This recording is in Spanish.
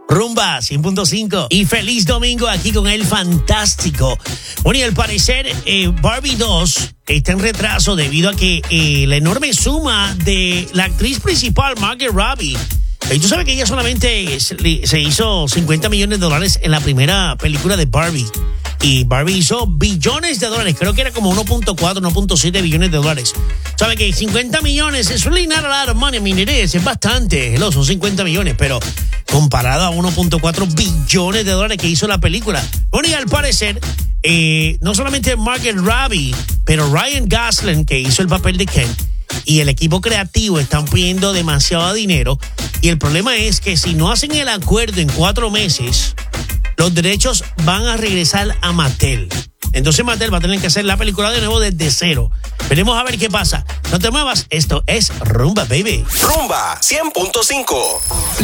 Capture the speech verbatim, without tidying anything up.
Rumba cien punto cinco y feliz domingo aquí con el fantástico. Bueno, y al parecer eh, Barbie dos está en retraso debido a que eh, la enorme suma de la actriz principal, Margot Robbie. Y tú sabes que ella solamente se, se hizo cincuenta millones de dólares en la primera película de Barbie. Y Barbie hizo billones de dólares. Creo que era como uno punto cuatro, uno punto siete billones de dólares. ¿Sabes que cincuenta millones es really not a lot of money? I mean, it is, es bastante. Hello, son cincuenta millones, pero comparado a uno punto cuatro billones de dólares que hizo la película. Bueno, y al parecer, eh, no solamente Margot Robbie, pero Ryan Gosling, que hizo el papel de Ken, y el equipo creativo están pidiendo demasiado dinero. Y el problema es que si no hacen el acuerdo en cuatro meses, los derechos van a regresar a Mattel. Entonces Mattel va a tener que hacer la película de nuevo desde cero. Veremos a ver qué pasa. No te muevas, esto es Rumba, baby. Rumba cien punto cinco.